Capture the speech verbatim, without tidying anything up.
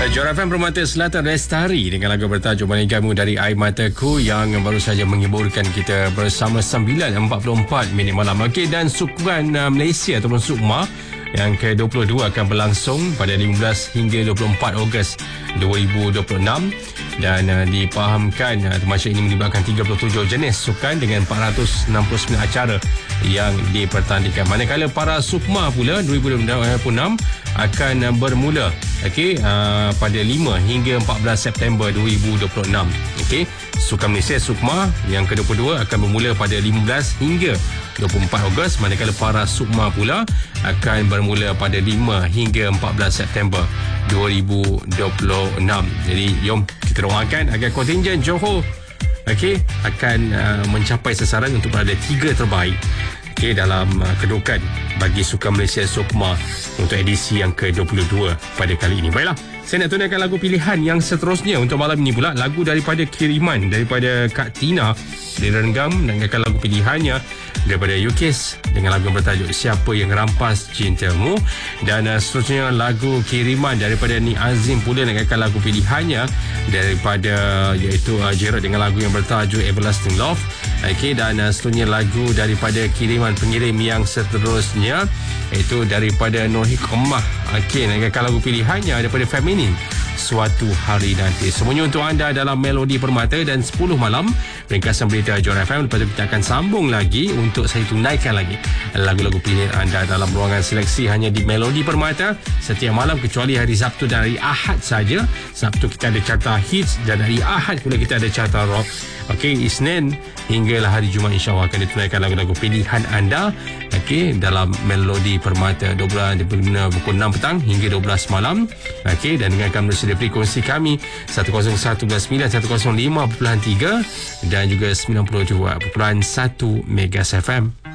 Jora F M Permata Selatan Lestari dengan lagu bertajuk Manigamu dari Air Mataku yang baru saja menghiburkan kita bersama sembilan empat puluh empat minit malam. Okey, dan Sukuan uh, Malaysia ataupun Sukma yang ke dua puluh dua akan berlangsung pada lima belas hingga dua puluh empat Ogos dua ribu dua puluh enam dan uh, dipahamkan uh, termasuk ini melibatkan tiga puluh tujuh jenis sukan dengan empat ratus enam puluh sembilan acara yang dipertandingkan. Manakala para Sukma pula dua ribu dua puluh enam akan uh, bermula okey uh, pada lima hingga empat belas September dua ribu dua puluh enam. Okey, Sukan Malaysia Sukma yang ke dua puluh dua akan bermula pada lima belas hingga dua puluh empat Ogos, manakala para Sukma pula akan bermula pada lima hingga empat belas September dua ribu dua puluh enam. Jadi jom kita doakan agar kontingen Johor okey akan uh, mencapai sasaran untuk berada tiga terbaik okey dalam uh, kedudukan bagi Sukan Malaysia Sukma untuk edisi yang ke dua puluh dua pada kali ini. Baiklah, saya nak tunaikan lagu pilihan yang seterusnya untuk malam ini pula, lagu daripada kiriman daripada Kak Tina dari Renggam, dan akan lagu pilihannya daripada Yukis dengan lagu bertajuk Siapa Yang Rampas Cintamu, dan uh, seterusnya lagu kiriman daripada Ni Azim pula dengan akan lagu pilihannya daripada iaitu uh, Gerard dengan lagu yang bertajuk Everlasting Love. Okey, dan uh, seterusnya lagu daripada kiriman pengirim yang seterusnya iaitu daripada Nur Hikmah. Okey, dengan akan lagu pilihannya daripada Feminin Suatu Hari Nanti. Semuanya untuk anda dalam Melodi Permata, dan sepuluh malam ringkasan berita Jora F M. Lepas tu kita akan sambung lagi untuk saya tunaikan lagi lagu-lagu pilihan anda dalam ruangan seleksi hanya di Melodi Permata setiap malam, kecuali hari Sabtu dan hari Ahad saja. Sabtu kita ada carta hits dan hari Ahad pula kita ada carta rock. Okey, Isnin hinggalah hari Jumaat insya-Allah akan ditunaikan lagu-lagu pilihan anda okey dalam Melodi Permata dua belas pukul enam petang hingga dua belas malam. Okey, dan dengarkan melalui frekuensi kami seratus satu sembilan, seratus lima tiga dan juga sembilan puluh dua perpuluhan satu Megas F M.